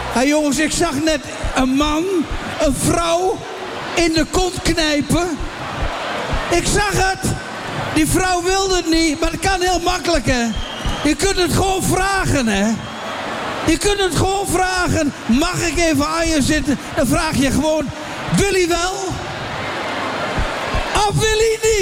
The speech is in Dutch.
Hé jongens, ik zag net een man, een vrouw in de kont knijpen. Ik zag het. Die vrouw wilde het niet, maar dat kan heel makkelijk, hè. Je kunt het gewoon vragen, hè. Je kunt het gewoon vragen. Mag ik even aan je zitten? Dan vraag je gewoon, wil hij wel? Of wil hij niet?